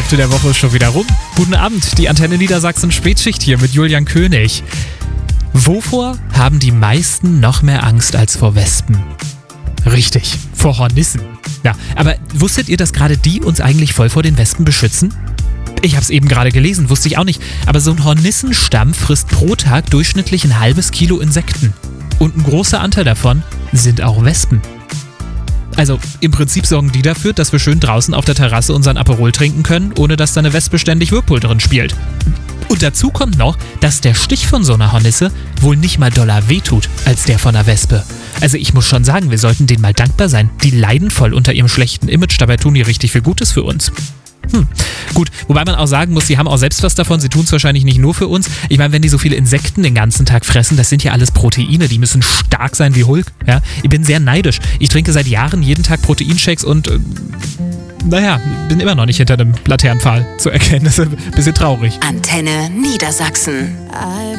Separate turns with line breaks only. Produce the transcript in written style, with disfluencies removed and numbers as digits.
Hälfte der Woche ist schon wieder rum. Guten Abend, die Antenne Niedersachsen Spätschicht hier mit Julian König. Wovor haben die meisten noch mehr Angst als vor Wespen? Richtig, vor Hornissen. Ja, aber wusstet ihr, dass gerade die uns eigentlich voll vor den Wespen beschützen? Ich hab's eben gerade gelesen, wusste ich auch nicht. Aber so ein Hornissenstamm frisst pro Tag durchschnittlich ein halbes Kilo Insekten. Und ein großer Anteil davon sind auch Wespen. Also im Prinzip sorgen die dafür, dass wir schön draußen auf der Terrasse unseren Aperol trinken können, ohne dass da eine Wespe ständig Whirlpool drin spielt. Und dazu kommt noch, dass der Stich von so einer Hornisse wohl nicht mal doller wehtut als der von einer Wespe. Also ich muss schon sagen, wir sollten denen mal dankbar sein. Die leiden voll unter ihrem schlechten Image, dabei tun die richtig viel Gutes für uns. Gut, wobei man auch sagen muss, sie haben auch selbst was davon, sie tun es wahrscheinlich nicht nur für uns. Ich meine, wenn die so viele Insekten den ganzen Tag fressen, das sind ja alles Proteine, die müssen stark sein wie Hulk. Ja? Ich bin sehr neidisch. Ich trinke seit Jahren jeden Tag Proteinshakes und bin immer noch nicht hinter einem Laternenpfahl zu erkennen. Das ist ein bisschen traurig.
Antenne Niedersachsen.